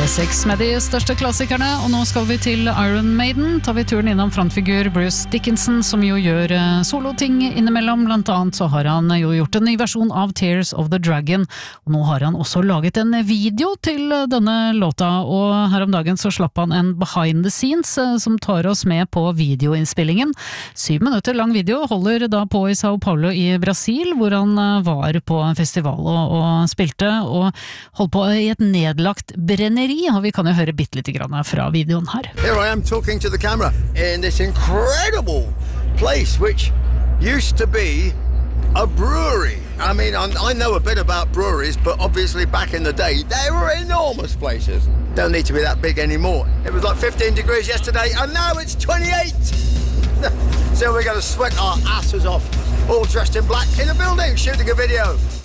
Seks med de største klassikerne, og nå skal vi til Iron Maiden. Tar vi turen innom frontfigur Bruce Dickinson, som jo gjør soloting innimellom. Blant annet så har han jo gjort en ny versjon av Tears of the Dragon, og nå har han også laget en video til denne låta, og her om dagen så slapp han en behind the scenes som tar oss med på videoinnspillingen. 7 minutter lang video, holder da på i Sao Paulo i Brasil, hvor han var på en festival og spilte, og holdt på i et nedlagt brenneri, og vi kan jo høre bitte litt grann fra videoen her. Here I am talking to the camera in this incredible place which used to be a brewery. I mean, I know a bit about breweries, but obviously back in the day, they were enormous places. Don't need to be that big anymore. It was like 15 degrees yesterday, and now it's 28! So we're going to sweat our asses off, all dressed in black in a building, shooting a video.